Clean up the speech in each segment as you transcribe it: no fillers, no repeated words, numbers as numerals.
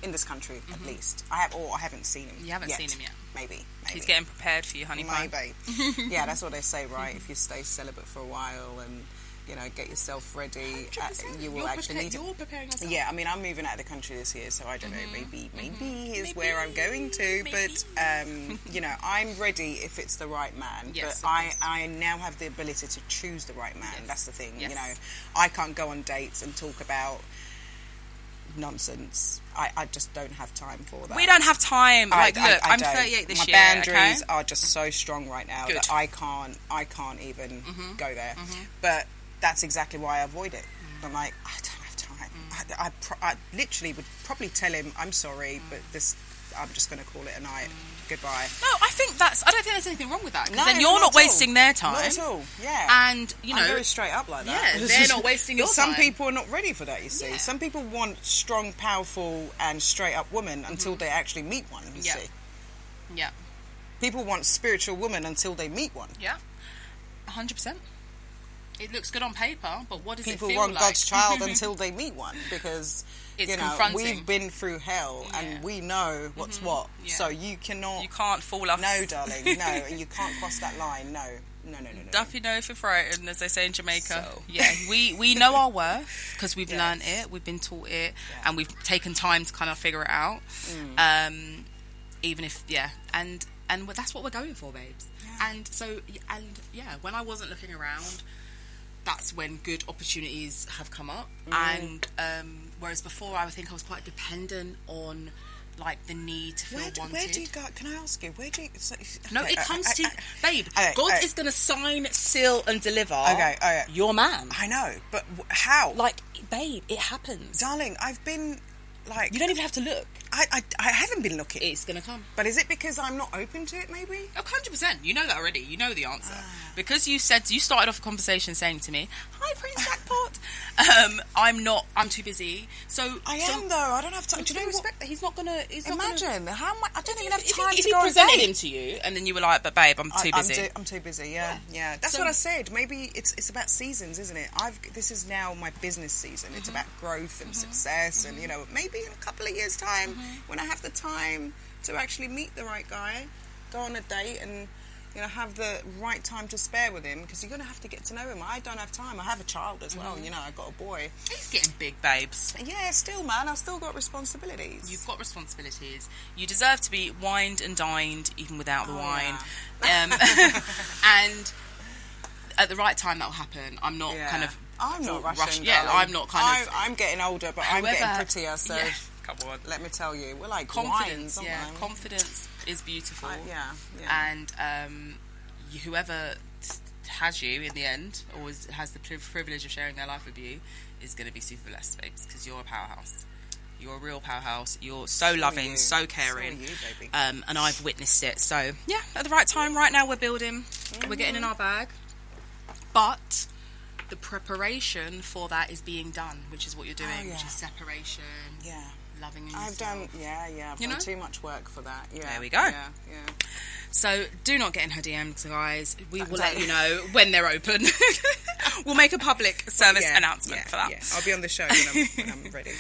in this country at least. I haven't seen him. You haven't seen him yet. Maybe. He's getting prepared for you, honey pie. Maybe. Yeah, that's what they say, right? If you stay celibate for a while and, you know, get yourself ready, you will need You're preparing yourself. Yeah, I mean, I'm moving out of the country this year, so I don't know. Maybe here's where I'm going to. But you know, I'm ready if it's the right man. Yes, but I now have the ability to choose the right man. Yes. That's the thing. Yes. You know, I can't go on dates and talk about nonsense. I just don't have time for that. We don't have time. Like, look, I'm 38 this year. My boundaries are just so strong right now Good. that I can't even go there. But that's exactly why I avoid it. I'm like, I don't have time. I literally would probably tell him, I'm sorry, but I'm just going to call it a night. Goodbye. No, I don't think there's anything wrong with that. Because No, then you're not wasting their time. Not at all, yeah. And, you know... I'm very straight up like that. Yeah, they're not wasting your Some time. people are not ready for that, you see. Yeah. Some people want strong, powerful and straight up women until they actually meet one, you see. Yeah. People want spiritual women until they meet one. Yeah. 100%. It looks good on paper, but what does People it feel like? want God's child until they meet one, because It's you know confronting. we've been through hell and we know what's what. Yeah. So you can't fool us. No, darling, no, you can't cross that line. No. Duffy know if you're frightened, as they say in Jamaica. So. Yeah, we know our worth because we've learned it, we've been taught it, and we've taken time to kind of figure it out. Even if and that's what we're going for, babes. Yeah. When I wasn't looking around, that's when good opportunities have come up. And whereas before, I think I was quite dependent on like the need to feel wanted. Where do you go? Can I ask you? Where do you? No, it comes to babe. Okay, God is going to sign, seal, and deliver. Okay. Your man. I know, but how? Like, babe, it happens, darling. I've been like. You don't even have to look. I haven't been looking. It's going to come. But is it because I'm not open to it, maybe? 100%. You know that already. You know the answer. Because you started off a conversation saying to me, hi, Prince Jackpot. I'm too busy. So I am, though. I don't have time. Do you know respect that he's not going to... Imagine. How much... I don't even have time if to go on a If he presented date. him to you, and then you were like, but babe, I'm too busy. I'm too busy, yeah. That's what I said. Maybe it's about seasons, isn't it? This is now my business season. It's about growth and success and, you know, maybe in a couple of years' time, when I have the time to actually meet the right guy, go on a date and, you know, have the right time to spare with him, because you're going to have to get to know him. I don't have time. I have a child as well, you know, I've got a boy. He's getting big, babes. Yeah, still, man, I've still got responsibilities. You've got responsibilities. You deserve to be wined and dined, even without the wine. Yeah. And at the right time, that'll happen. I'm not kind of... I'm not rushing. Yeah, I'm not kind of... I'm getting older, but I'm getting prettier, so... Yeah. Come on. Let me tell you, we're like confidence. wines, yeah, confidence is beautiful. Yeah. And whoever has you in the end, or has the privilege of sharing their life with you, is going to be super blessed, babes, because you're a powerhouse. You're a real powerhouse. You're so loving, so caring. So are you, baby. And I've witnessed it. So yeah, at the right time. Right now, we're building. We're getting in our bag, but the preparation for that is being done, which is what you're doing, which is separation. Yeah. Loving yourself. I've done too much work for that. Yeah. There we go. Yeah. So do not get in her DMs, guys. We will let you know when they're open. We'll make a public service announcement for that. Yeah. I'll be on the show when I'm ready.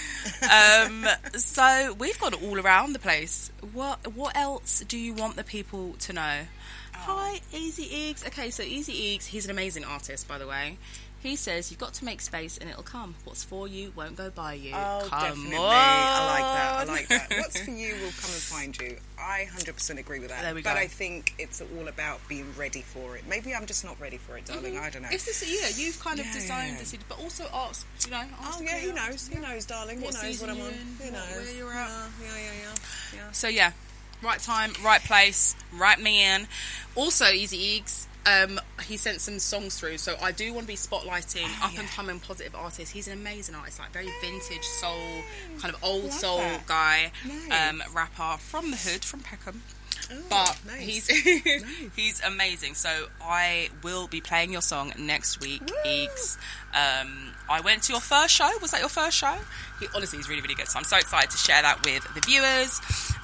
So we've got it all around the place. What else do you want the people to know? Hi, Easy Eggs. Okay, so Easy Eggs, he's an amazing artist, by the way. He says, you've got to make space and it'll come. What's for you won't go by you. Oh, come definitely. on. I like that. What's for you will come and find you. I 100% agree with that. There we go. But I think it's all about being ready for it. Maybe I'm just not ready for it, darling. I don't know. It's this, you've kind of designed this, but also ask, ask he knows. He knows, darling. He knows what I'm on. He knows. Where you're at. Yeah. So, right time, right place, right man. Also, Easy Eggs. He sent some songs through, so I do want to be spotlighting up and coming positive artists. He's an amazing artist, like very vintage soul, kind of old soul guy, rapper from the hood, from Peckham. But he's he's amazing. So I will be playing your song next week, Eggs. I went to your first show. Was that your first show? He's really, really good. So I'm so excited to share that with the viewers.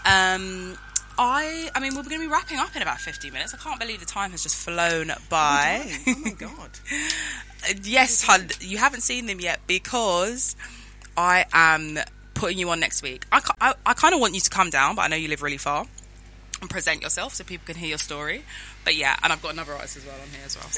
I mean, we're going to be wrapping up in about 50 minutes. I can't believe the time has just flown by. Oh my God. Yes, hun, you haven't seen them yet because I am putting you on next week. I kind of want you to come down, but I know you live really far, and present yourself so people can hear your story. But yeah, and I've got another artist as well on here as well.